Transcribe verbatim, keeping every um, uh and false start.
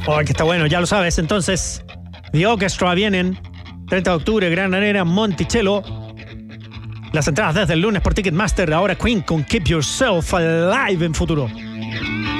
Oh, que está bueno, ya lo sabes. Entonces, The Orchestra vienen treinta de octubre, Gran Arena, Monticello. Las entradas desde el lunes por Ticketmaster. Ahora Queen con Keep Yourself Alive en futuro.